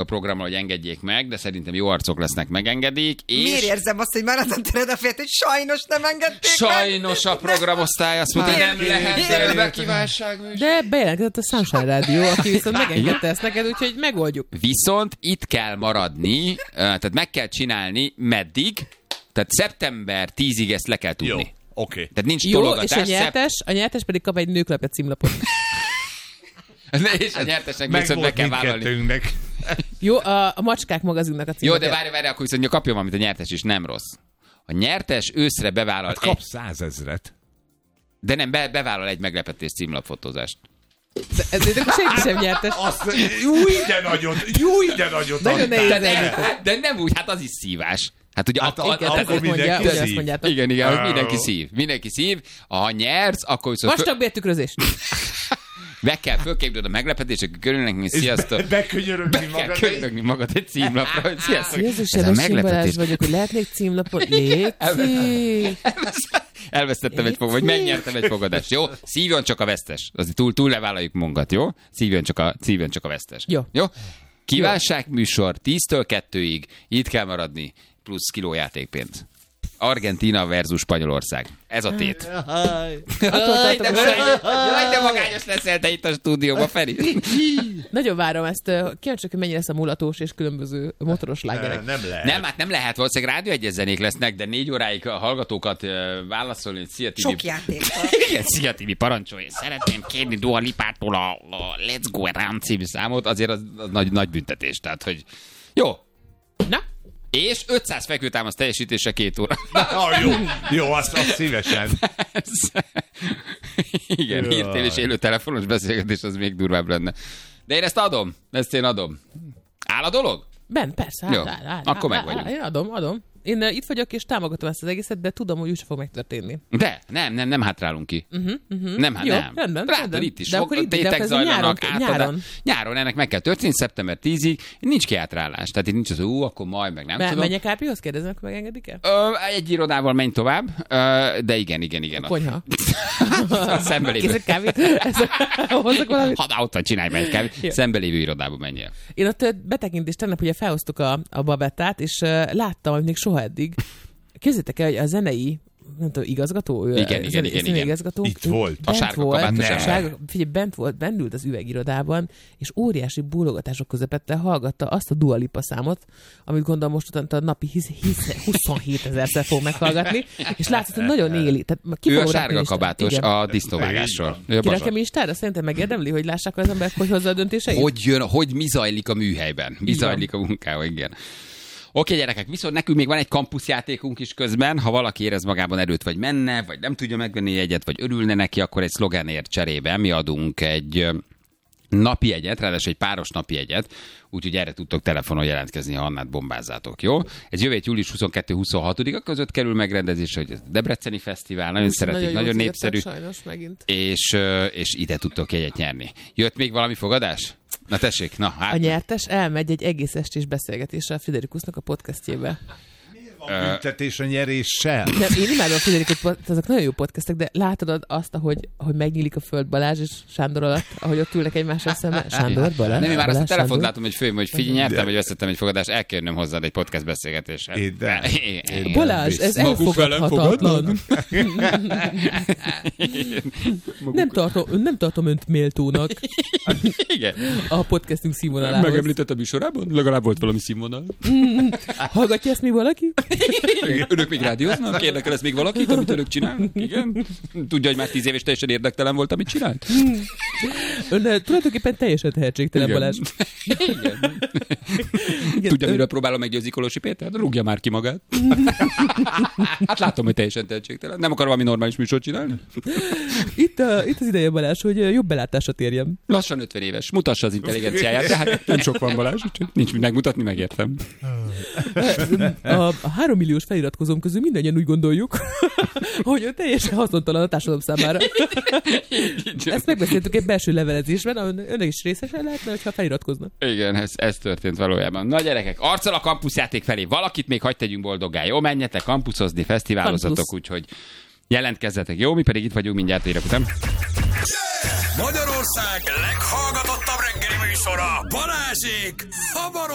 programra, hogy engedjék meg, de szerintem jó arcok lesznek, megengedik. És... Miért érzem azt, hogy már azon tőled a félt, hogy sajnos nem engedték sajnos meg? A programosztály azt mondta, nem lehet belőle. De bejelentkezett a Sunshine Rádió, aki viszont megengedte ezt neked, úgyhogy megoldjuk. Viszont itt kell maradni, tehát meg kell csinálni meddig, tehát szeptember 10-ig ezt le kell tudni. Jó, oké. Tehát nincs Jó, tologatás. és a nyertes pedig kap egy nőklapja címlapot. És a nyertesnek viszont meg kell vállalni. Jó, a Macskák magazinnak a címlapja. Jó, de várj, akkor viszont kapjon valamit a nyertes is, nem rossz. A nyertes őszre bevállal... Hát kap 100 000. De nem, bevállal egy meglepetés címlapfotózást. De senki sem nyertes. Jó, ide nagyot. Nagyon nehéz. De nem úgy, hát az is szívás. Hát ugye akkor mindenki szív. Igen, mindenki szív. Ha nyersz, akkor viszont... Vastagbértükrözés. Meg kell fölképzelni a meglepetések körülnek, hogy sziasztok. Bekönyörögni magad egy címlapra, hogy sziasztok. Jézusom, a meglepetés vagyok, hogy lehetnék címlapot. Léci. Elvesztettem egy fogadást, vagy megnyertem egy fogadást, jó? Szívjon csak a vesztes. Azért túl levállaljuk magunkat, jó? Szívjon csak a vesztes. Jó? Kívánságműsor 10-től 2-ig, itt kell maradni, plusz kilójátékpénz. Argentína versus Spanyolország. Ez a tét. Jaj, de magányos leszel te itt a stúdióban, Feri. Nagyon várom ezt. Kíváncsiak, hogy mennyire lesz a mulatós és különböző motoros lágerek. Nem lehet. Nem lehet. Valószínűleg rádió egyes zenék lesznek, de 4 óráig a hallgatókat válaszolni, hogy Szia Tibi. Sok játékkal. Igen, Szia Tibi, parancsolj. Szeretném kérni Dua Lipától a Let's Go Around című számot, azért az nagy büntetés. Tehát, hogy jó. Na? És 500 fekvőtámasz teljesítése 2 óra. Jó, azt szívesen. Igen, hírtév és élő telefonos beszélgetés, az még durvább lenne. De én ezt adom. Áll a dolog? Persze. Jó, akkor meg vagyunk. Én adom. Én itt vagyok, és támogatom ezt az egészet, de tudom, hogy úgyse fog megtörténni. De, nem hátrálunk ki. Nem. Rendben. Látod, itt is de sok tétek zajlanak. Nyáron ennek meg kell történni, szeptember 10-ig, nincs kiátrálás. Tehát itt nincs az, akkor majd, meg nem tudom. Menjek Árpihoz, kérdezem, megengedik-e? Egy irodával menj tovább, de igen. A konyha. Szembelévő. Készek kávét? Hozzak valamit? Ha ottan csinálj meg egy kávét, szembelévő irodába menjél. Én ott betekintést tegnap ugye felhoztuk a babettát, és láttam, hogy még soha eddig. Képzeljétek el, hogy a zenei, nem tudom, igazgató? Igen. Igazgató, itt volt. A sárga kabátos. Figyelj, bent ült az üvegirodában, és óriási bólogatások közepette hallgatta azt a Dua Lipa számot, amit gondolom most a napi 27 000-szer fog meghallgatni, és látszott, hogy nagyon éli. Ő a sárga kabátos a disznóvágásról. Kirekem Instára, szerintem megérdemli, hogy lássák az emberek, hogy hozza a döntéseit? Hogy mi zajlik a műhelyben, mi zajlik a munkában, igen. Oké, gyerekek, viszont nekünk még van egy kampuszjátékunk is közben, ha valaki érez magában erőt, vagy menne, vagy nem tudja megvenni egyet, vagy örülne neki, akkor egy szlogenért cserébe mi adunk egy napi egyet, ráadásul egy páros napi egyet, úgyhogy erre tudtok telefonon jelentkezni, ha Annát bombázzátok, jó? Ez jövő július 22-26-a között kerül megrendezésre, hogy a Debreceni Fesztivál, nagyon szeretik, nagyon népszerű, sajnos megint. És ide tudtok egyet nyerni. Jött még valami fogadás? Na tessék, hát. A nyertes elmegy egy egész estés beszélgetésre a Friderikusnak a podcastjébe. A büntetés a nyeréssel. Nem, én imádom a Friderikus, ezek nagyon jó podcastek, de látod azt, hogy megnyílik a föld Balázs és Sándor alatt, ahogy ott ülnek egymással szemben. Sándor, Balázs. Nem, én már azt a telefont látom, hogy főm, hogy figyelj, nyertem, vagy veszettem egy fogadást, el kell jönnöm hozzád egy podcast beszélgetésre. Balázs, ez elfogadhatatlan. Nem tartom önt méltónak. Igen. A podcastünk színvonalához. Megemlített a műsorában? Legalább volt valami színvonal. Hallgatja ezt még valaki? Önök még rádióznak? Érdekel ez még valakit, amit önök csinálnak? Igen? Tudja, hogy már 10 éves teljesen érdektelen volt, amit csinált? Ön tulajdonképpen teljesen tehetségtelen, Balázs. Igen. Tudja, miről próbálom meggyőzni Kolosi Péter? Rúgja már ki magát. Hát látom, hogy teljesen tehetségtelen. Nem akar valami normális műsort csinálni? Itt az ideje, Balázs, hogy jobb belátásra térjem. Lassan 50 éves. Mutassa az intelligenciáját, de hát nem sok van, Balázs, úgyhogy nincs mit megmutatni, megértem. A 3 milliós feliratkozóm közül mindannyian úgy gondoljuk, hogy ő teljesen haszontalan a társadalom számára. Ezt megbeszéltük egy belső levelezésben, önnek is részesen lehetne, hogyha feliratkozna. Igen, ez történt valójában. Na gyerekek, arccal a kampuszjáték felé. Valakit még hagy tegyünk boldoggá. Jó, menjetek kampuszozni, fesztiválozatok, úgyhogy jelentkezzetek. Jó, mi pedig itt vagyunk mindjárt hírek után. Magyarország leghallgatottabb reggeli műsora, Balázsék, a